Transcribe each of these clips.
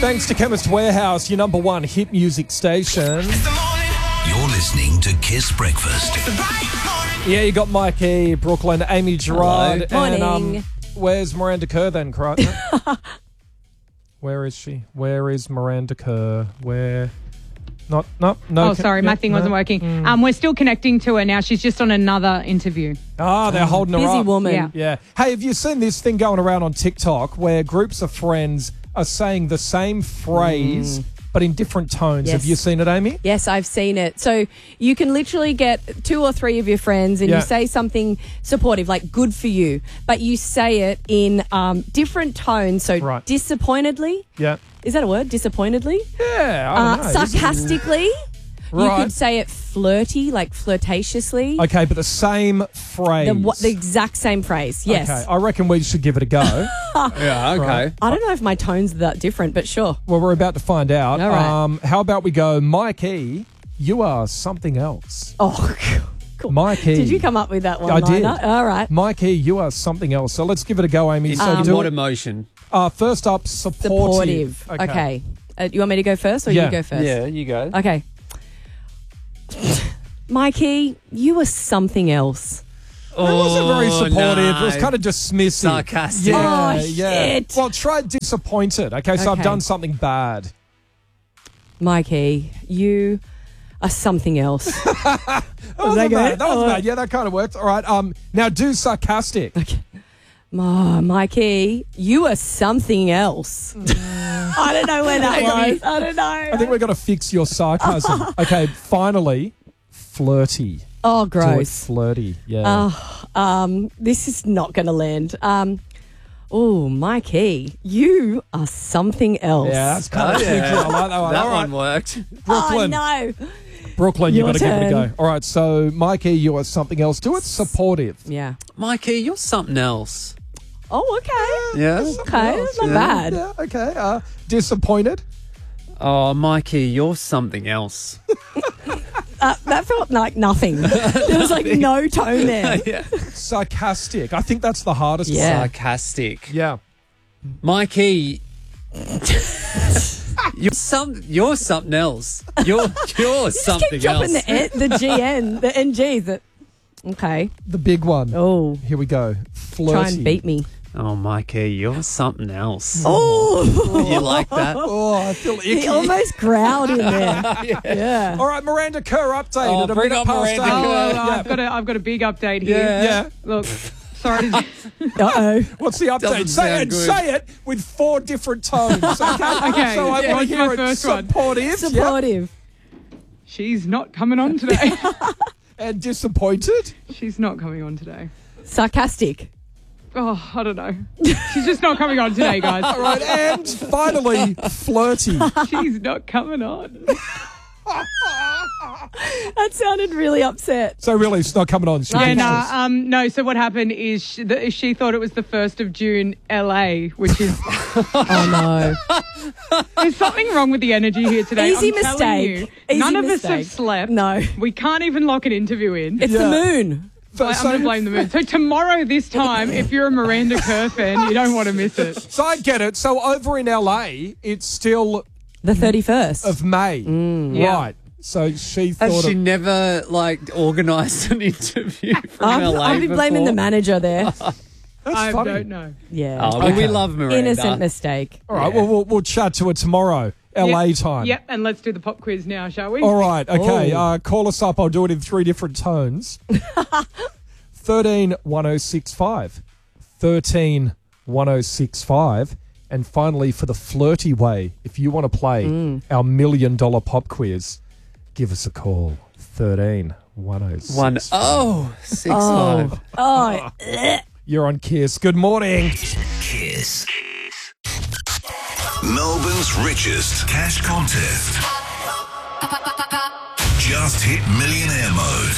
Thanks to Chemist Warehouse, your number one hit music station. You're listening to Kiss Breakfast. Yeah, you got Mikey, Brooklyn, Amy Gerard. Morning. And where's Miranda Kerr then, Crichton? Where is she? Where is Miranda Kerr? Where? No. Oh, sorry, my thing wasn't working. We're still connecting to her now. She's just on another interview. Ah, they're holding her Busy up. woman. Yeah. Hey, have you seen this thing going around on TikTok where groups of friends are saying the same phrase but in different tones? Yes. Have you seen it, Amy? Yes, I've seen it. So you can literally get 2 or 3 of your friends and Yeah. you say something supportive, like good for you, but you say it in different tones. So Right. disappointedly. Yeah. Is that a word? Disappointedly? Yeah, I don't know. Sarcastically. Right. You could say it flirty, like flirtatiously. Okay, but the same phrase. The exact same phrase. Yes. Okay, I reckon we should give it a go. Yeah, okay. Right. I don't know if my tone's that different, but sure. Well, we're about to find out. All right. How about we go, Mikey, you are something else. Oh, cool. Mikey. Did you come up with that one? I did. All right. Mikey, you are something else. So let's give it a go, Amy. So In do what it. emotion? First up, supportive. Okay. You want me to go first or Yeah. you go first? Yeah, you go. Okay. Mikey, you are something else. That wasn't very supportive. no. It was kind of dismissive. Sarcastic. Yeah, Oh, yeah. shit. Well, try disappointed. Okay, so I've Okay. done something bad. Mikey, you are something else. That wasn't bad. That was bad. Yeah, that kind of worked. All right. Now do sarcastic. Mikey, you are something else. I don't know where that was. I don't know. I think we're going to fix your sarcasm. Okay, finally, flirty. Oh, Do it gross. flirty. Yeah. This is not going to land. Oh, Mikey, you are something else. Yeah, that's kind of tricky. I like that one. That All right, one worked. Brooklyn. Oh, no. Brooklyn, you've Your got to give it a turn. go. All right, so Mikey, you are something else. Do it supportive. Yeah. Mikey, you're something else. Oh, okay. Yeah? Okay, that's not bad. Yeah, okay. Disappointed. Oh, Mikey, you're something else. That felt like nothing. There was like no tone there. Sarcastic. I think that's the hardest Yeah. one. Sarcastic. Yeah. Mikey, you're something else. You're something Keep dropping else. the GN, the NG. Okay. The big one. Oh, Here we go. Flirty. try and beat me. Oh, Mikey, you're something else. Oh, You like that? Oh, I feel icky. he almost growled in there. Yeah. All right, Miranda Kerr update. Oh, at a bring minute on past Miranda 8. Kerr. I've got a big update here. Yeah. Look, sorry. Uh-oh. What's the update? Doesn't Say sound it. good. Say it with 4 different tones. Okay. Okay, So I yeah, want to here's my hear it first one. supportive. Yep. Supportive. She's not coming on today. And disappointed. She's not coming on today. Sarcastic. Oh, I don't know. She's just not coming on today, guys. All right, and finally, flirty. She's not coming on. That sounded really upset. So really, it's not coming on. She Yeah, thinks it's- no. So what happened is she thought it was the 1st of June, LA, which is Oh, no. there's something wrong with the energy here today. Easy I'm telling mistake. you, Easy none of us mistake. have slept. No. We can't even lock an interview in. It's the moon. So- I'm going to blame the moon. So tomorrow this time, if you're a Miranda Kerr fan, you don't want to miss it. So I get it. So over in LA, it's still The 31st. of May. Yeah. Right. So she Has thought she of... never, organised an interview from LA I'll be blaming the before? manager there. That's I funny. don't know. Yeah. Oh, well, we Okay. love Miranda. Innocent mistake. All right, well, we'll chat to her tomorrow, LA time. Yep, and let's do the pop quiz now, shall we? All right, okay. Oh. Call us up. I'll do it in 3 different tones. 13 1065. 13 1065. And finally, for the flirty way, if you want to play our $1 million pop quiz, give us a call. 13 1065. 1065. Oh, You're on Kiss. Good morning. Kiss. Melbourne's richest cash contest. Just hit millionaire mode.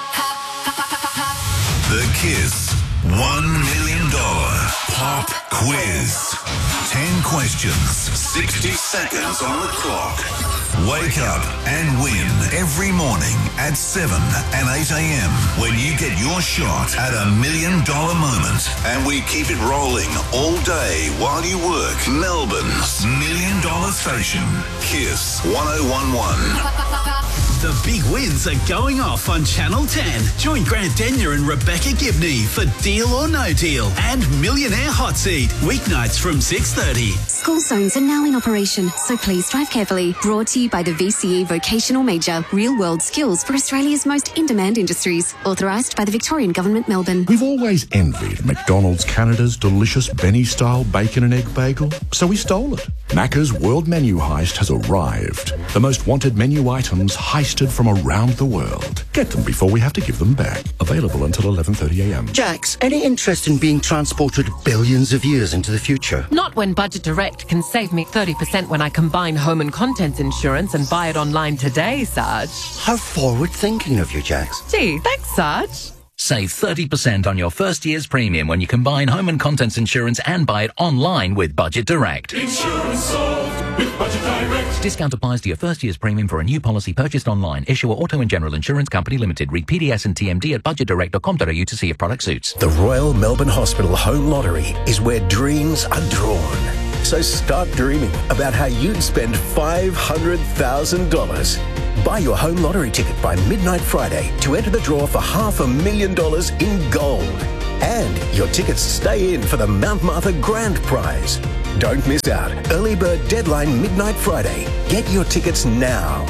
The Kiss $1 million pop quiz. 10 questions, 60 seconds on the clock. Wake up and win every morning at 7 and 8 a.m. when you get your shot at $1 million moment. And we keep it rolling all day while you work. Melbourne's $1 million $1 station. Kiss 1011. The big wins are going off on Channel 10. Join Grant Denyer and Rebecca Gibney for Deal or No Deal and Millionaire Hot Seat. Weeknights from 6:30. School zones are now in operation, so please drive carefully. Brought to you by the VCE Vocational Major. Real-world skills for Australia's most in-demand industries. Authorised by the Victorian Government, Melbourne. We've always envied McDonald's Canada's delicious Benny-style bacon and egg bagel, so we stole it. Macca's World Menu Heist has arrived. The most wanted menu items heisted from around the world. Get them before we have to give them back. Available until 11:30 a.m. Jax, any interest in being transported billions of years into the future? Not when Budget Direct can save me 30% when I combine home and contents insurance and buy it online today, Sarge. How forward-thinking of you, Jax. Gee, thanks, Sarge. Save 30% on your first year's premium when you combine home and contents insurance and buy it online with Budget Direct. Insurance sold with Budget Direct. Discount applies to your first year's premium for a new policy purchased online. Issuer Auto and General Insurance Company Limited. Read PDS and TMD at budgetdirect.com.au to see if product suits. The Royal Melbourne Hospital Home Lottery is where dreams are drawn. So start dreaming about how you'd spend $500,000. Buy your home lottery ticket by midnight Friday to enter the draw for $500,000 in gold. And your tickets stay in for the Mount Martha Grand Prize. Don't miss out. Early bird deadline midnight Friday. Get your tickets now.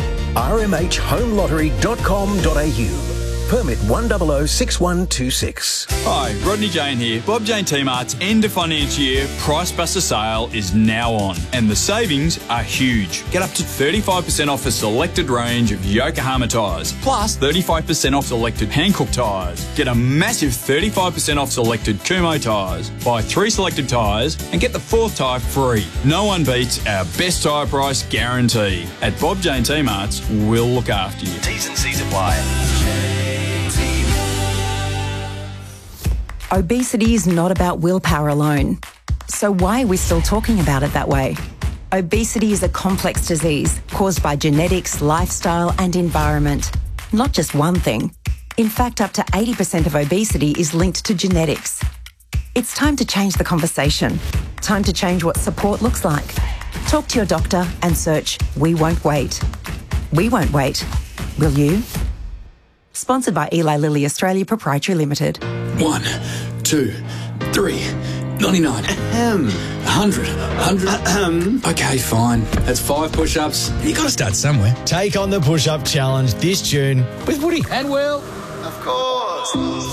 rmhhomelottery.com.au. Permit 1006126. Hi, Rodney Jane here. Bob Jane T-Mart's end of financial year Price Buster sale is now on, and the savings are huge. Get up to 35% off a selected range of Yokohama tyres, plus 35% off selected Hankook tyres. Get a massive 35% off selected Kumho tyres. Buy 3 selected tyres and get the 4th tyre free. No one beats our best tyre price guarantee. At Bob Jane T-Mart's, we'll look after you. T's and C's apply. Obesity is not about willpower alone. So why are we still talking about it that way? Obesity is a complex disease caused by genetics, lifestyle and environment. Not just one thing. In fact, up to 80% of obesity is linked to genetics. It's time to change the conversation. Time to change what support looks like. Talk to your doctor and search We Won't Wait. We won't wait. Will you? Sponsored by Eli Lilly Australia Proprietary Limited. 1, 2, 3, 99. 100. Okay, fine. That's 5 push-ups. You got to start somewhere. Take on the push-up challenge this June with Woody and Will. Of course.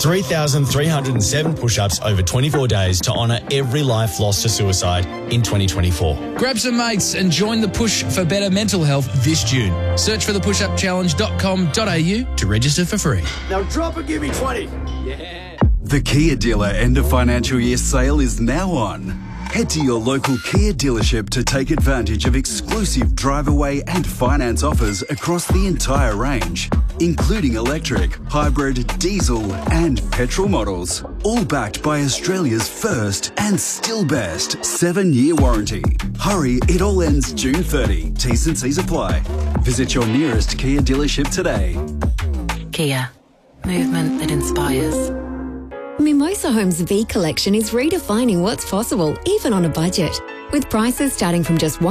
3,307 push-ups over 24 days to honour every life lost to suicide in 2024. Grab some mates and join the push for better mental health this June. Search for thepushupchallenge.com.au to register for free. Now drop and give me 20. Yeah. The Kia Dealer end of financial year sale is now on. Head to your local Kia dealership to take advantage of exclusive drive-away and finance offers across the entire range, including electric, hybrid, diesel and petrol models, all backed by Australia's first and still best 7-year warranty. Hurry, it all ends June 30. T's and C's apply. Visit your nearest Kia dealership today. Kia. Movement that inspires. Mimosa Homes V Collection is redefining what's possible, even on a budget. With prices starting from just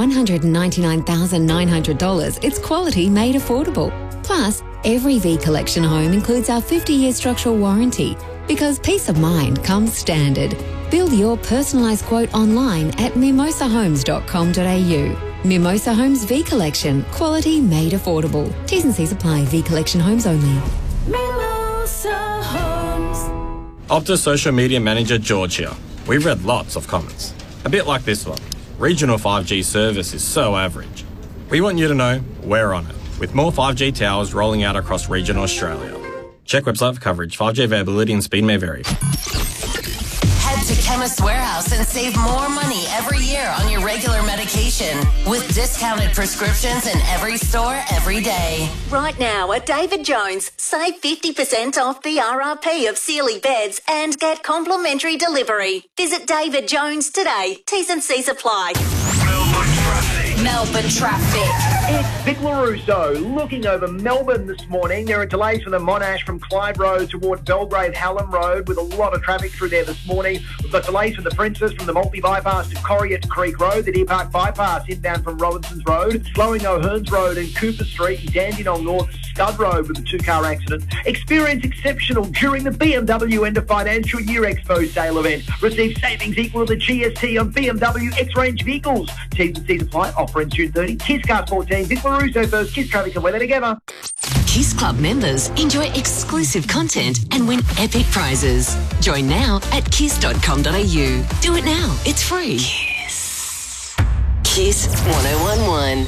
$199,900, it's quality made affordable. Plus, every V Collection home includes our 50-year structural warranty, because peace of mind comes standard. Build your personalised quote online at mimosahomes.com.au. Mimosa Homes V Collection, quality made affordable. T's and C's apply. V Collection homes only. Mimosa Homes. Optus Social Media Manager George here. We've read lots of comments. A bit like this one. Regional 5G service is so average. We want you to know we're on it, with more 5G towers rolling out across regional Australia. Check website for coverage. 5G availability and speed may vary. Head to Chemist Warehouse and save more money every year on your regular medication with discounted prescriptions in every store every day. Right now at David Jones, save 50% off the RRP of Sealy beds and get complimentary delivery. Visit David Jones today. T's and C's apply. Melbourne traffic. Melbourne traffic. It's Vic LaRusso looking over Melbourne this morning. There are delays for the Monash from Clyde Road toward Belgrave Hallam Road with a lot of traffic through there this morning. We've got delays for the Princess from the Maltby Bypass to Corriott Creek Road, the Deer Park Bypass inbound from Robinson's Road, slowing O'Hearns Road and Cooper Street and Dandenong North Stud Road with a two-car accident. Experience exceptional during the BMW End of Financial Year Expo sale event. Receive savings equal to the GST on BMW X-Range vehicles. T's and C's apply. Offer in June 30. Kiss Cars 14. Vic LaRusso first. Kiss Traffic and weather together. Kiss Club members enjoy exclusive content and win epic prizes. Join now at kiss.com.au. Do it now. It's free. Kiss 1011.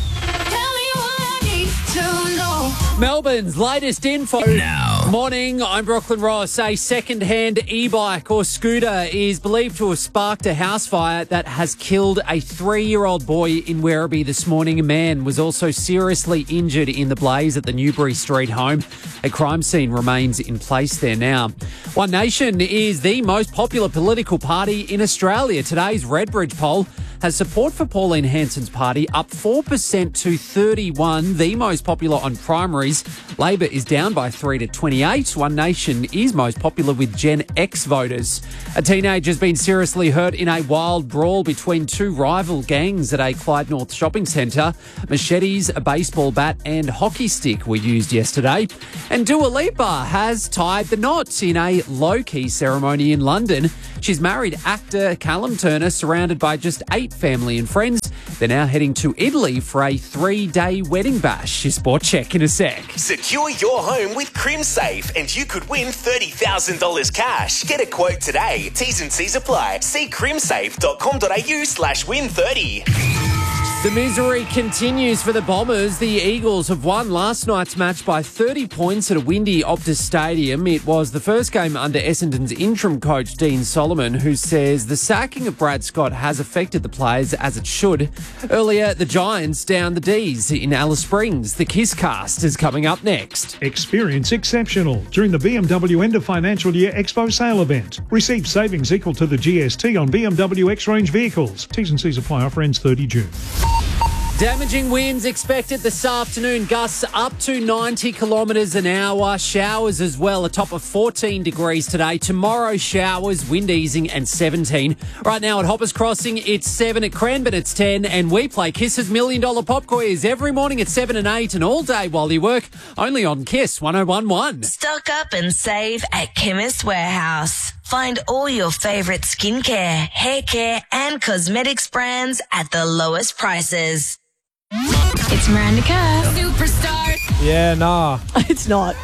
Melbourne's latest info. Now. Morning, I'm Brooklyn Ross. A second-hand e-bike or scooter is believed to have sparked a house fire that has killed a 3-year-old boy in Werribee this morning. A man was also seriously injured in the blaze at the Newbury Street home. A crime scene remains in place there now. One Nation is the most popular political party in Australia. Today's Redbridge poll has support for Pauline Hanson's party up 4% to 31, the most popular on primaries. Labor is down by 3 to 28. One Nation is most popular with Gen X voters. A teenager has been seriously hurt in a wild brawl between two rival gangs at a Clyde North shopping centre. Machetes, a baseball bat and hockey stick were used yesterday. And Dua Lipa has tied the knot in a low-key ceremony in London. She's married actor Callum Turner, surrounded by just 8 family and friends. They're now heading to Italy for a 3-day wedding bash. Your sport check in a sec. Secure your home with CrimSafe and you could win $30,000 cash. Get a quote today. T's and C's apply. See crimsafe.com.au/win30. The misery continues for the Bombers. The Eagles have won last night's match by 30 points at a windy Optus Stadium. It was the first game under Essendon's interim coach, Dean Solomon, who says the sacking of Brad Scott has affected the players as it should. Earlier, the Giants down the D's in Alice Springs. The Kiss Cast is coming up next. Experience exceptional during the BMW End of Financial Year Expo sale event. Receive savings equal to the GST on BMW X-Range vehicles. T's and C's apply. Offer ends 30 June. Damaging winds expected this afternoon. Gusts up to 90 kilometres an hour. Showers as well, a top of 14 degrees today. Tomorrow, showers, wind easing and 17. Right now at Hoppers Crossing, it's 7. At Cranbourne, it's 10. And we play Kiss's $1 Million Pop Quiz every morning at 7 and 8 and all day while you work. Only on Kiss 1011. Stock up and save at Chemist Warehouse. Find all your favourite skincare, hair care and cosmetics brands at the lowest prices. It's Miranda Kerr. Superstar. Yeah, nah. It's not.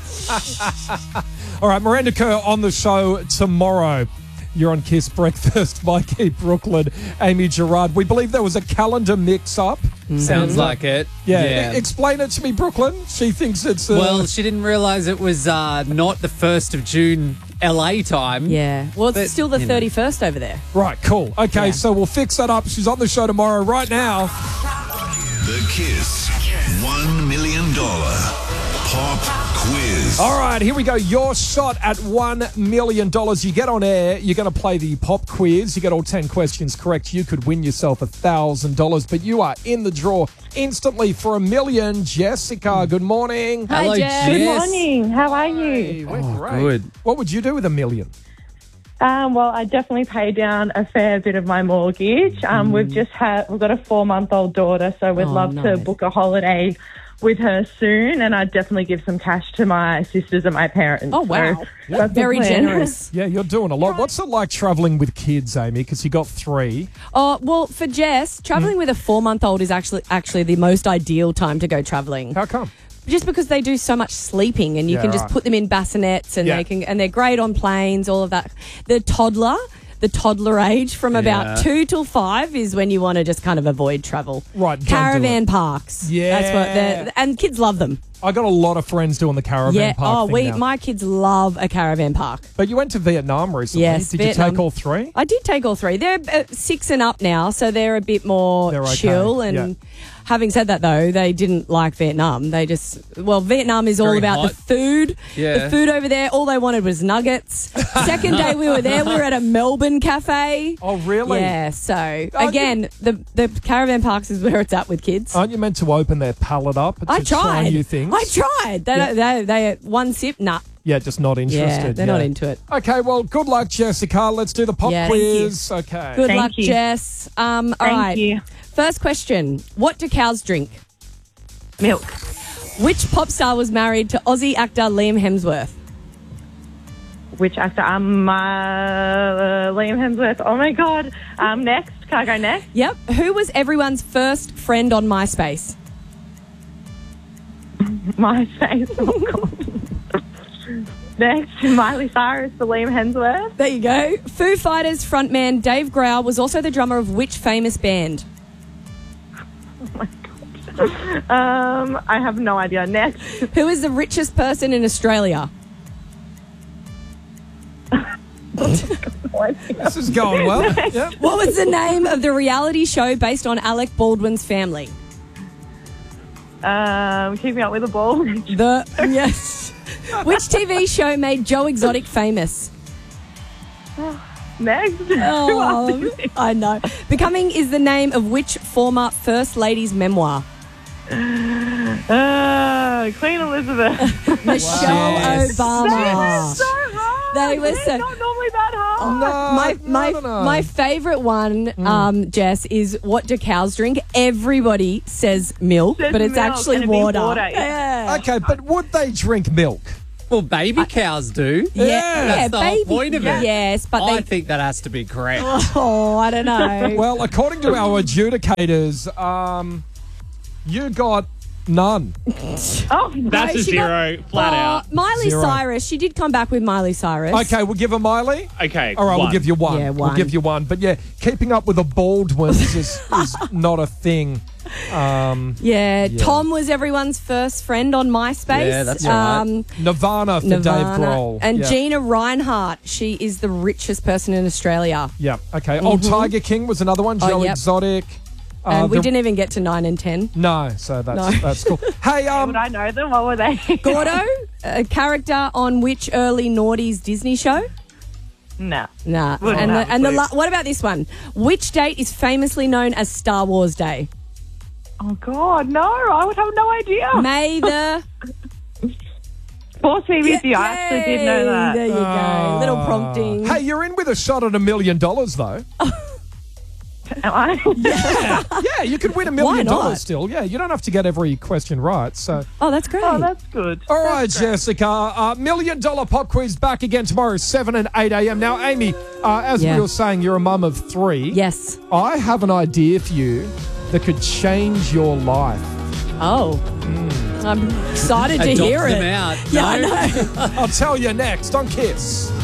All right, Miranda Kerr on the show tomorrow. You're on Kiss Breakfast. Mikey, Brooklyn, Amy Gerard. We believe there was a calendar mix-up. Sounds like it. Yeah. Explain it to me, Brooklyn. She thinks it's... Well, she didn't realise it was not the 1st of June LA time. Yeah. Well, it's still the 31st over there. Right, cool. Okay, so we'll fix that up. She's on the show tomorrow. Right now... The Kiss $1 million Pop Quiz. All right, here we go. Your shot at $1 million. You get on air. You're going to play the Pop Quiz. You get all 10 questions correct. You could win yourself $1,000, but you are in the draw instantly for $1 million. Jessica, good morning. Hi, Hello, Jess. Good morning. How are you? Great. Good. What would you do with $1 million? Well, I definitely pay down a fair bit of my mortgage. We've got a 4-month-old daughter, so we'd love to book a holiday with her soon, and I'd definitely give some cash to my sisters and my parents. Oh, wow. So That's very generous. Yeah, you're doing a lot. What's it like travelling with kids, Amy? Because you got 3. Oh, well, for Jess, travelling with a 4-month-old is actually the most ideal time to go travelling. How come? Just because they do so much sleeping, and you can just put them in bassinets, and they're great on planes, all of that. The toddler age from about 2 till 5 is when you want to just kind of avoid travel. Right. Caravan parks. Yeah. That's what and kids love them. I got a lot of friends doing the caravan park thing now. My kids love a caravan park. But you went to Vietnam recently. Yes, Did Vietnam. you take all three? I did take all three. They're 6 and up now, so they're a bit more They're okay, chill. And having said that, though, they didn't like Vietnam. Vietnam is all Very about hot. the food. Yeah. The food over there, all they wanted was nuggets. Second day we were there, we were at a Melbourne cafe. Oh, really? Yeah, so again, the caravan parks is where it's at with kids. Aren't you meant to open their palate up to I try tried. new things? I tried. They one sip, nah. Yeah, just not interested. Yeah, they're not into it. Okay, well, good luck, Jessica. Let's do the pop Yeah, thank quiz. Okay. Good luck, Jess. All right. you. First question. What do cows drink? Milk. Which pop star was married to Aussie actor Liam Hemsworth? Which actor? Liam Hemsworth. Oh, my God. Next. Can I go next? Yep. Who was everyone's first friend on MySpace? MySpace. Oh, God. Next, Miley Cyrus for Liam Hemsworth. There you go. Foo Fighters frontman Dave Grohl was also the drummer of which famous band? I have no idea. Next. Who is the richest person in Australia? This is going well. Yep. What was the name of the reality show based on Alec Baldwin's family? Keeping Up with the Ball. Yes. Which TV show made Joe Exotic famous? Next. Oh, I know. Becoming is the name of which former First Lady's memoir? Queen Elizabeth. Michelle Obama. That is so hard. They were It's so. not normally that hard. My favourite one, Jess, is what do cows drink? Everybody says milk, but it's milk, actually and it'd be water. water, Yeah. Okay, but would they drink milk? Well, baby cows do. That's the whole point of it. Yes, but I think that has to be correct. Oh, I don't know. Well, according to our adjudicators, you got none. Oh, That's a zero, flat out. Miley Zero. Cyrus. She did come back with Miley Cyrus. Okay, we'll give her Miley. Okay, All right, we'll give you one. Yeah, We'll one. give you one. But yeah, keeping up with the Baldwins is not a thing. Yeah, Tom was everyone's first friend on MySpace. Yeah, that's right. Nirvana for Dave Grohl. And Yeah. Gina Reinhardt. She is the richest person in Australia. Yeah, okay. Old Tiger King was another one. Joe yep. Exotic. And we didn't even get to 9 and 10. No, so that's cool. Hey, Would I know them? What were they? Gordo, a character on which early noughties Disney show? Nah. Nah. Wouldn't And, have a clue. what about this one? Which date is famously known as Star Wars Day? Oh, God, no. I would have no idea. May the... Sports BBC, I actually did know that. There you go. Little prompting. Hey, you're in with a shot at $1 million, though. Am I? Yeah, you could win $1 Why million not? still. Yeah, you don't have to get every question right. So, Oh, that's great. Oh, that's good. all right, Jessica, $1 million pop quiz back again tomorrow, 7 and 8 a.m. Now, Amy, as Yeah. we were saying, you're a mum of 3. Yes. I have an idea for you that could change your life. Oh. I'm excited to Adopt hear them it. out. Yeah, No? I know. I'll tell you next on Kiss.